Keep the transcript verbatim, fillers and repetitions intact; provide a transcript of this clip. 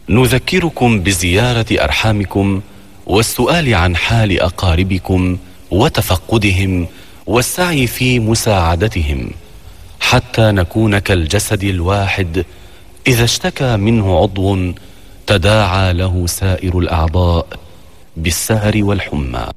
نذكركم بزيارة أرحامكم والسؤال عن حال أقاربكم وتفقدهم والسعي في مساعدتهم، حتى نكون كالجسد الواحد إذا اشتكى منه عضو تداعى له سائر الأعضاء بالسهر والحمى.